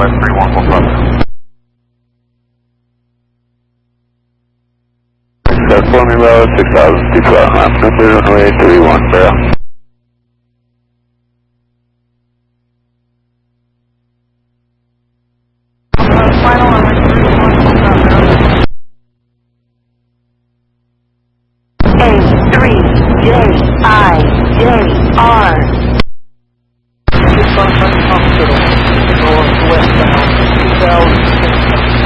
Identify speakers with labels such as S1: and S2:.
S1: 53115.
S2: Fleming Road, 6000 feet, 12 number runway 31 barrel.
S1: Final number 3115.
S3: A3JIJR